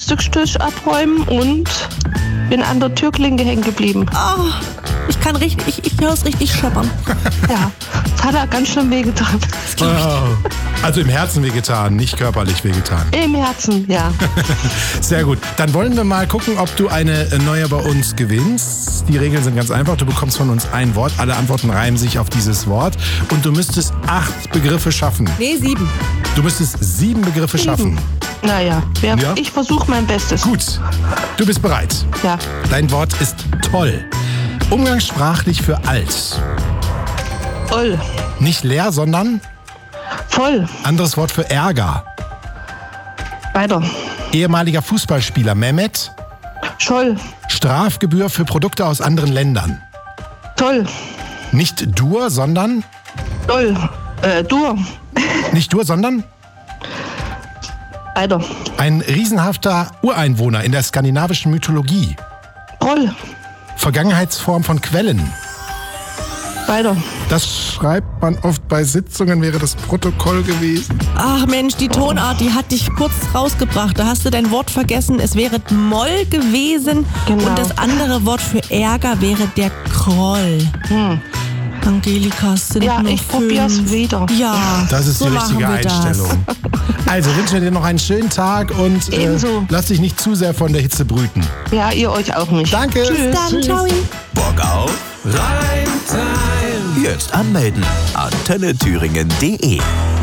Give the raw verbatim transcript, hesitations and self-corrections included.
Frühstückstisch abräumen und bin an der Türklinke hängen geblieben. Oh, ich kann richtig, ich, ich höre es richtig scheppern. Ja, das hat er ganz schön wehgetan. Oh. Also im Herzen wehgetan, nicht körperlich wehgetan. Im Herzen, ja. Sehr gut. Dann wollen wir mal gucken, ob du eine neue bei uns gewinnst. Die Regeln sind ganz einfach. Du bekommst von uns ein Wort. Alle Antworten reimen sich auf dieses Wort. Und du müsstest acht Begriffe schaffen. Nee, sieben. Du müsstest sieben Begriffe schaffen. Naja, wer, Ja? ich versuche mein Bestes. Gut. Du bist bereit. Ja, Dein Wort ist toll. Umgangssprachlich für alt. toll, Nicht leer, sondern voll, anderes Wort für Ärger. weiter, Ehemaliger Fußballspieler Mehmet. Scholl, Strafgebühr für Produkte aus anderen Ländern. toll, Nicht Dur, sondern toll, äh, Dur, nicht Dur, sondern weiter, ein riesenhafter Ureinwohner in der skandinavischen Mythologie. Roll, Vergangenheitsform von Quellen. weiter, Das schreibt man oft bei Sitzungen, wäre das Protokoll gewesen. Ach Mensch, die Tonart, die hat dich kurz rausgebracht. Da hast du dein Wort vergessen. Es wäre Moll gewesen. Genau. Und das andere Wort für Ärger wäre der Kroll. Hm. Angelika, es sind Ja, nur ich probier's fünf. wieder. Ja, Das ist so die richtige machen wir das. Einstellung. Also wünschen wir dir noch einen schönen Tag und äh, Ebenso. lass dich nicht zu sehr von der Hitze brüten. Ja, ihr euch auch nicht. Danke. Tschüss. Dann, ciao. Bock auf Reimtime. Jetzt anmelden. Antenne Thüringen punkt de